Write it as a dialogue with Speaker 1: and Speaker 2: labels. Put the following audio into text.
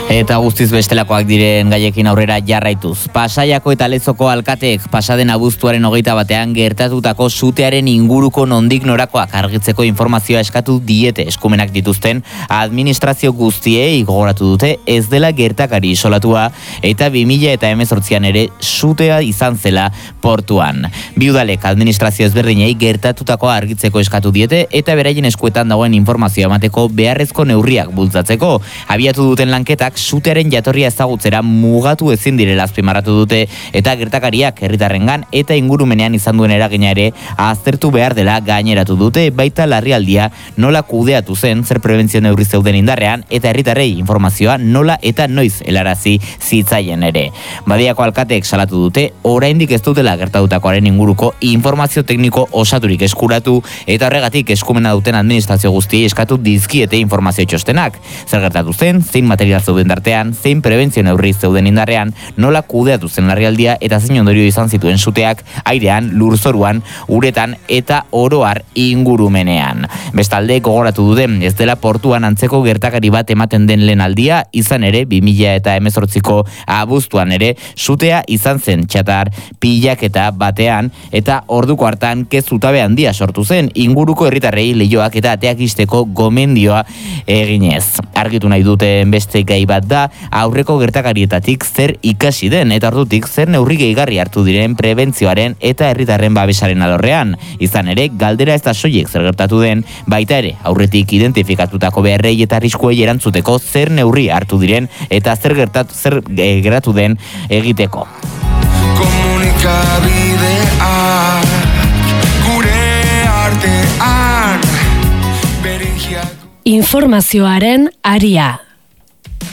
Speaker 1: Eta guztiz bestelakoak diren gaiekin aurrera jarraituz. Pasaiako eta Lezoko alkateek pasaden abuztuaren 21 gertatutako sutearen inguruko nondik norakoak argitzeko informazioa eskatu diete eskumenak dituzten administrazio guztiei gogoratu dute ez dela gertakari isolatua eta 2018an ere sutea izan zela portuan. Bi udalek administrazio ezberdinei gertatutakoa argitzeko eskatu diete eta beraien eskuetan dagoen informazioa emateko beharrezko neurriak bultzatzeko. Abiatu duten lanketak sutearen jatorria ezagutzera mugatu ezin direla azpimarratu dute eta gertakariak herritarrengan eta ingurumenean izan duen eragina ere aztertu behar dela gaineratu dute, baita larrialdia nola kudeatu zen, zer prebentzio neurri zeuden indarrean eta herritarrei informazioa nola eta noiz helarazi zitzaien ere. Badiako alkateek salatu dute oraindik ez dutela gertatutakoaren inguruko informazio tekniko osaturik eskuratu eta horregatik eskumena duten administrazio guztiei eskatu dizkiete informazio txostenak. Zer gertatu zen, zein material zeuden dartean, zein prebentzio neurri zeuden indarrean, nola kudeatu zen larrialdia eta zein ondorio izan zituen suteak airean, lurzoruan, uretan eta oroar ingurumenean. Bestalde gogoratu duten ez dela portuan antzeko gertakari bat ematen den lehen aldia, izan ere 2018ko abuztuan ere sutea izan zen txatar pilaketa batean eta orduko hartan kezutabe handia sortu zen inguruko herritarrei leihoak eta ateak ixteko gomendioa eginez. Argitu nahi duten beste gai bat da aurreko gertakarietatik zer ikasi den eta ordutik zer neurri gehigarri hartu diren prebentzioaren eta herritarren babesaren alorrean. Izan ere, galdera ez da soilik zer gertatu den, baita ere aurretik identifikatutako beharrei eta arriskuei erantzuteko zer neurri hartu diren eta zer geratu den egiteko.
Speaker 2: Komunikabideak gure artean
Speaker 3: informazioaren aria.